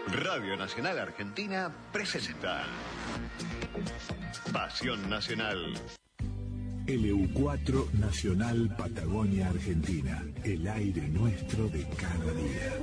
Radio Nacional Argentina presenta Pasión Nacional. LU4 Nacional Patagonia Argentina, el aire nuestro de cada día.